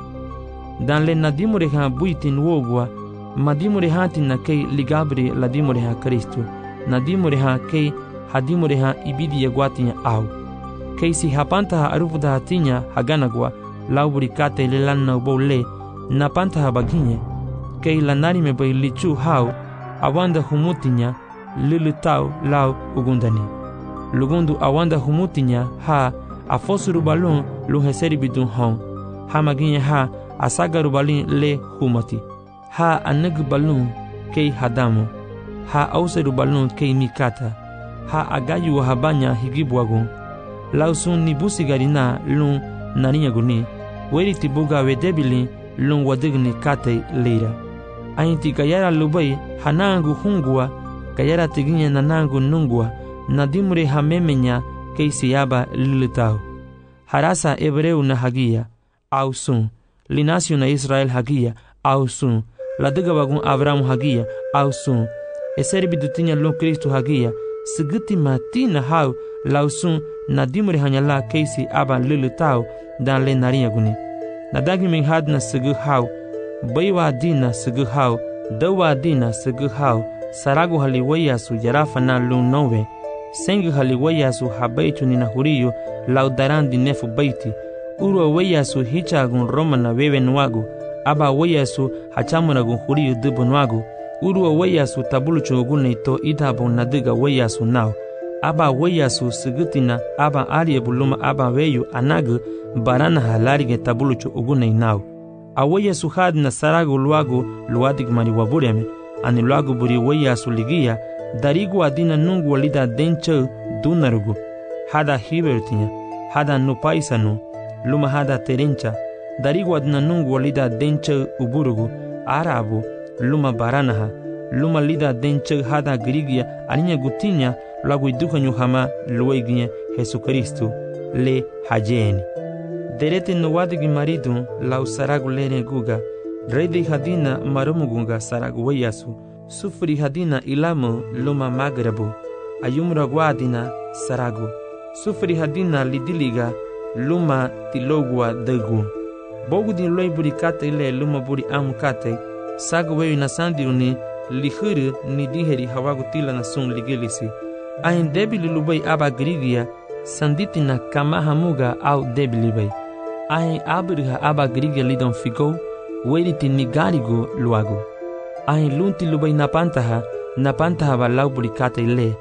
Dan le nadimuri ha buitin wogwa madimuri hatin na kei ligabri ladimuri ha Kristu. Nadimuri ha kei hadimuri ha ibidi yagwatinya au. Kei si hapantaha arufuda hatinya haganagwa lauburi kate lelan na ubole napantaha baginye. Kei lanarime bai lichu hau awanda humutinya lilutau lau ugundani. Lugundu awanda humutinya ha afosuru balun luheseri bidun hon. Ha maginye ha asagaru balin le humati. Ha aneg balun kei hadamu. Ha auseru balun kei mikata. Ha agayu habanya higibwagun. Lausun nibusi garina lun narinya guni. Weri tibuga wedebili lun wadigni kate leira. Ainti gayara lubai hanangu hungua, gayara tiginya nanangu nungua, nadimure hamemenya kei siyaba lilitao. Harasa Ebreu na hagia, au sun. Linasio na Israel hagia, au sun. Ladiga wagun Abrahamu hagia, au sun. Eseri bidutinya lun Kristu hagia, sigiti matina hau, lau sun nadimure hanyala kei si aba lilitao dan le narinya guni. Nadagi min hadna sigu hau, baiwa dina sigu hau, dawa dina sigu hau, saragu haliwayasu yarafana lun nowe, sengu haliwayasu habaitu nina huriyo laudarandi nefu baiti, urwa wayasu hichagun roma na wewe nwagu, aba wayasu hachamunagun huriyo dubu nwagu, urwa wayasu tabuluchu ogune ito idhabu nadiga wayasu nao, aba wayasu sigutina aba ariebuluma aba weyu anagu barana halarige tabuluchu ogune nao. Awayasu hadna saragu luagu luadig mari wabureme, ani luagu buri wayasu ligia, darigu adina nungu walida denche dunarugu, hada hibertinya, hada nupaisanu, luma hada terencha, darigu adina nungu walida denche uburugu, arabu, luma baranaha, luma lida denche hada grigia, aninya gutinya, luagu iduka nyuhama lueginya Jesu Kristu, le hajeni. Derete no wadigi maridu lau saragu lene guga, redi hadina marumugunga saragu wayasu, sufri hadina ilamu luma magrabu, ayumra guadina saragu, sufri hadina lidiliga luma tilogua degu. Bogu din loi buri kate le luma buri amu kate, sagu weyu na sandiruni lihuru ni diheri hawagu tila na sun ligilisi. Ayin debili lubai aba grigia, sanditina kamahamuga au debili bai. Ayin abiriha aba grigia lidon figo, weriti nigarigo luago. Ayin lunti lubai napantaha ba lau buri kate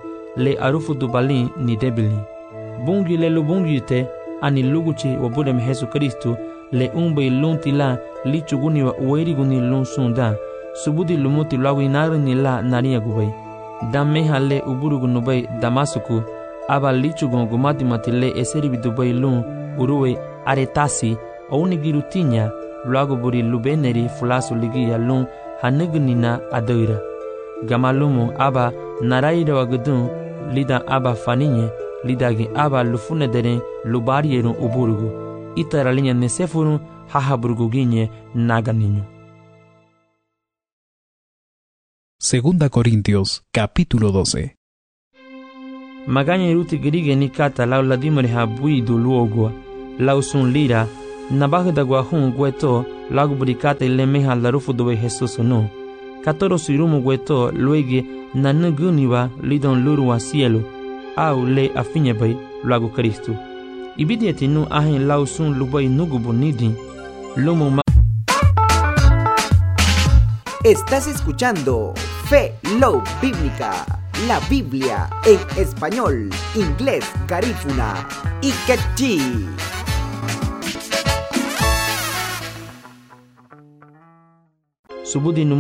le arufu dubalin ni debili. Bungi le lubungi te, ani luguchi wabudem Jesu Kristu, le umbai lunti la lichuguni wa ueriguni lun sunda, subudi lumuti luago inarini la nariya gubai. Dameha le uburugu nubai Damasuku, aba lichugon gumati matile eseribi dubai lun uruwe aretasi, ounigirutinya, luago buri lubeneri fulasu ligia lun hanigunina adoira. Gamalumu aba naraira wagudun, lida aba faninye, lidagi aba lufunedere lubarierun uburugu, itaralinya nesefurun hahaburugu ginye naganinyo. Segunda Corintios, capítulo 12. Maganya ruti gerige ni kata lau la dimare ha bui du luogua, lau sun lira, na bagda gua hun gueto, lagu burikata ile meha la rufu dobe Jesus no. Katoro sirumu gueto, luege na nuguniwa lidon lurua cielo, au le afinye bay, lagu Cristo. Ibidieti nu ahen lau sun lubai nugubu nidin, lumu Estás escuchando Fe Love Bíblica, la Biblia en español, inglés, garífuna y quechí. subudi nu